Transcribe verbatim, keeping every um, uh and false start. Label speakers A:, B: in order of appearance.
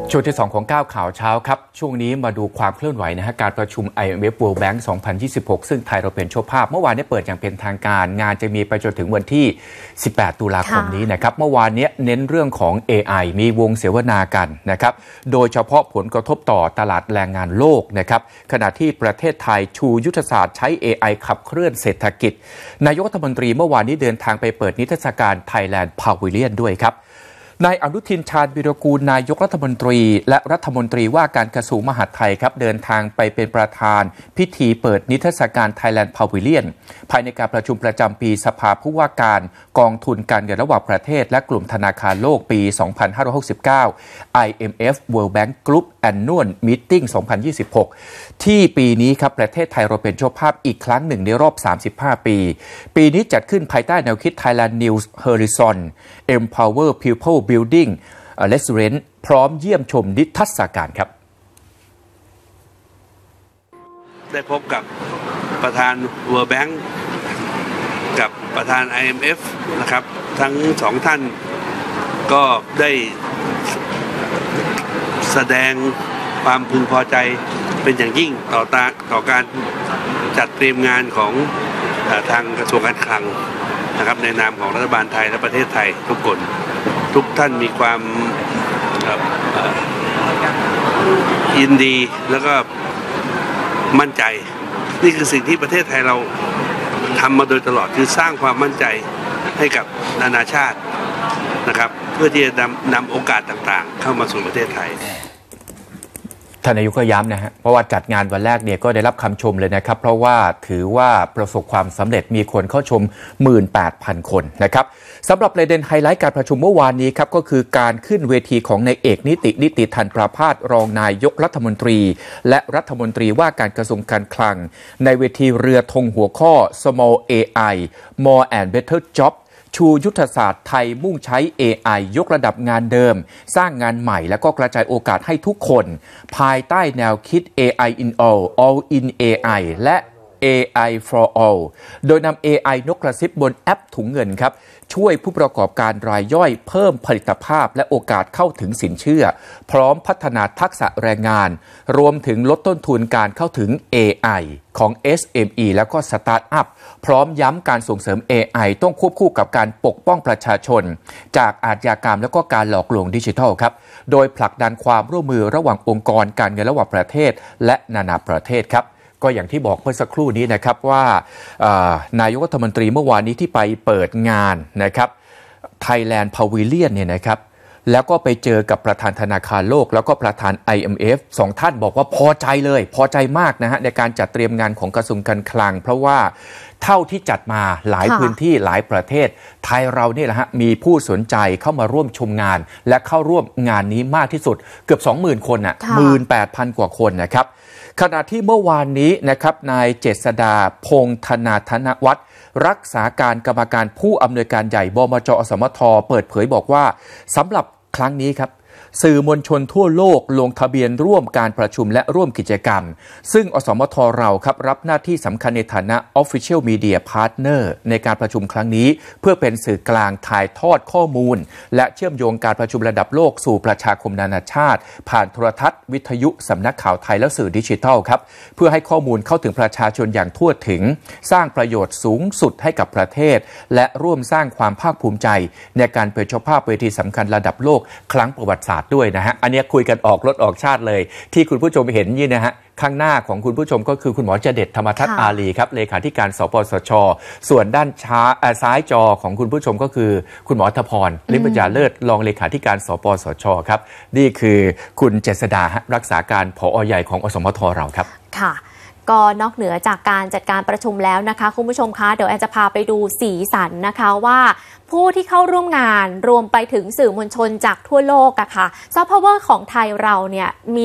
A: ช่วงที่สองของก้าวข่าวเช้าครับช่วงนี้มาดูความเคลื่อนไหวนะฮะการประชุม ไอ เอ็ม เอฟ World Bank สองพันยี่สิบหกซึ่งไทยเราเป็นเจ้าภาพเมื่อวานนี้เปิดอย่างเป็นทางการงานจะมีไปจนถึงวันที่สิบแปดตุลาคมนี้นะครับเมื่อวานนี้เน้นเรื่องของ เอ ไอ มีวงเสวนากันนะครับโดยเฉพาะผลกระทบต่อตลาดแรงงานโลกนะครับขณะที่ประเทศไทยชูยุทธศาสตร์ใช้ เอ ไอ ขับเคลื่อนเศรษฐกิจนายกรัฐมนตรีเมื่อวานนี้เดินทางไปเปิดนิทรรศการ Thailand Pavilion ด้วยครับนายอนุทินชาญวิรากูลนายกรัฐมนตรีและรัฐมนตรีว่าการกระทรวงมหาดไทยครับเดินทางไปเป็นประธานพิธีเปิดนิทรรศการ Thailand Pavilion ภายในการประชุมประจำปีสภาผู้ว่าการกองทุนการเงินระหว่างประเทศและกลุ่มธนาคารโลกปี สองพันห้าร้อยหกสิบเก้า ไอ เอ็ม เอฟ World Bank Group Annual Meeting สองพันยี่สิบหกที่ปีนี้ครับประเทศไทยเราเป็นเจ้าภาพอีกครั้งหนึ่งในรอบสามสิบห้าปีปีนี้จัดขึ้นภายใต้แนวคิด Thailand New Horizon Empower People Building Resilience พร้อมเยี่ยมชมนิทรรศการครับ
B: ได้พบกับประธาน World Bank กับประธาน ไอ เอ็ม เอฟ นะครับทั้งสองท่านก็ได้แสดงความพึงพอใจเป็นอย่างยิ่งต่อตาต่อการจัดเตรียมงานของทางกระทรวงการคลังนะครับในนามของรัฐบาลไทยและประเทศไทยทุกคนทุกท่านมีความยินดีแล้วก็มั่นใจนี่คือสิ่งที่ประเทศไทยเราทำมาโดยตลอดคือสร้างความมั่นใจให้กับนานาชาตินะครับเพื่อที่จะนำนำโอกาสต่างๆเข้ามาสู่ประเทศไทย
A: ท่านนายกก็ย้ำนะฮะเพราะว่าจัดงานวันแรกเนี่ยก็ได้รับคำชมเลยนะครับเพราะว่าถือว่าประสบความสำเร็จมีคนเข้าชม หนึ่งหมื่นแปดพัน คนนะครับสำหรับประเด็นไฮไลท์การประชุมเมื่อวานนี้ครับก็คือการขึ้นเวทีของนายเอกนิตินิติธันประภาสรองนายกรัฐมนตรีและรัฐมนตรีว่าการกระทรวงการคลังในเวทีเรือธงหัวข้อ Small เอ ไอ More and Better Jobชูยุทธศาสตร์ไทยมุ่งใช้ เอ ไอ ยกระดับงานเดิมสร้างงานใหม่และก็กระจายโอกาสให้ทุกคนภายใต้แนวคิด เอ ไอ in all all in เอ ไอ และ เอ ไอ for all โดยนำ เอ ไอ นกกระซิบบนแอปถุงเงินครับช่วยผู้ประกอบการรายย่อยเพิ่มผลิตภาพและโอกาสเข้าถึงสินเชื่อพร้อมพัฒนาทักษะแรงงานรวมถึงลดต้นทุนการเข้าถึง เอ ไอ ของ เอส เอ็ม อี แล้วก็สตาร์ทอัพพร้อมย้ำการส่งเสริม เอ ไอ ต้องควบคู่กับการปกป้องประชาชนจากอาชญากรรมและก็การหลอกลวงดิจิทัลครับโดยผลักดันความร่วมมือระหว่างองค์กรการเงินระหว่างประเทศและนานาประเทศครับก็อย่างที่บอกเมื่อสักครู่นี้นะครับว่านายกรัฐมนตรีเมื่อวานนี้ที่ไปเปิดงานนะครับ Thailand Pavilion เนี่ยนะครับแล้วก็ไปเจอกับประธานธนาคารโลกแล้วก็ประธาน ไอ เอ็ม เอฟ สองท่านบอกว่าพอใจเลยพอใจมากนะฮะในการจัดเตรียมงานของกระทรวงการคลังเพราะว่าเท่าที่จัดมาหลายพื้นที่หลายประเทศไทยเราเนี่ยแหละฮะมีผู้สนใจเข้ามาร่วมชมงานและเข้าร่วมงานนี้มากที่สุดเกือบ สองหมื่น คนน่ะ หนึ่งหมื่นแปดพัน กว่าคนนะครับขณะที่เมื่อวานนี้นะครับนายเจษฎาพงษ์ธนาธนวัฒน์รักษาการกรรมการผู้อำนวยการใหญ่บมจ.อสมทเปิดเผยบอกว่าสำหรับครั้งนี้ครับสื่อมวลชนทั่วโลกลงทะเบียนร่วมการประชุมและร่วมกิจกรรมซึ่งอสมทเราครับรับหน้าที่สำคัญในฐานะ Official Media Partner ในการประชุมครั้งนี้เพื่อเป็นสื่อกลางถ่ายทอดข้อมูลและเชื่อมโยงการประชุมระดับโลกสู่ประชาคมนานาชาติผ่านโทรทัศน์วิทยุสำนักข่าวไทยและสื่อดิจิทัลครับเพื่อให้ข้อมูลเข้าถึงประชาชนอย่างทั่วถึงสร้างประโยชน์สูงสุดให้กับประเทศและร่วมสร้างความภาคภูมิใจในการเป็นเจ้าภาพเวทีสำคัญระดับโลกครั้งประวัติศาสตร์ด้วยนะฮะอันนี้คุยกันออกรถออกชาติเลยที่คุณผู้ชมเห็นนี่นะฮะข้างหน้าของคุณผู้ชมก็คือคุณหมอเจเด็ดธรรมทัศน์อาลีครับเลขาธิการสปสช.ส่วนด้านช้าซ้ายจอของคุณผู้ชมก็คือคุณหมออัธพรลิมปัญญาเลิศรองเลขาธิการสปสช.ครับนี่คือคุณเจษฎารักษาการผอ.ใหญ่ของอสมทเราครับ
C: ค่ะก็นอกเหนือจากการจัดการประชุมแล้วนะคะคุณผู้ชมคะเดี๋ยวแอนจะพาไปดูสีสันนะคะว่าผู้ที่เข้าร่วมงานรวมไปถึงสื่อมวลชนจากทั่วโลกอะค่ะซอฟต์พาวเวอร์ของไทยเราเนี่ยมี